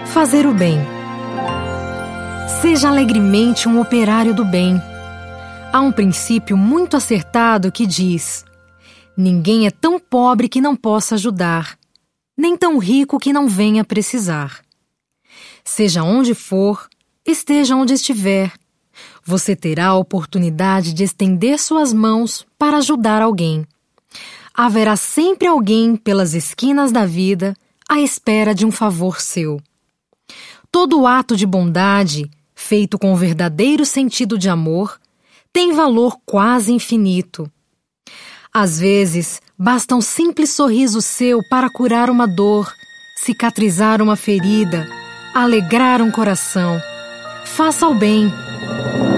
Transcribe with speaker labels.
Speaker 1: Fazer o bem. Seja alegremente um operário do bem. Há um princípio muito acertado que diz: ninguém é tão pobre que não possa ajudar, nem tão rico que não venha precisar. Seja onde for, esteja onde estiver, você terá a oportunidade de estender suas mãos para ajudar alguém. Haverá sempre alguém pelas esquinas da vida à espera de um favor seu. Todo ato de bondade, feito com o verdadeiro sentido de amor, tem valor quase infinito. Às vezes, basta um simples sorriso seu para curar uma dor, cicatrizar uma ferida, alegrar um coração. Faça o bem.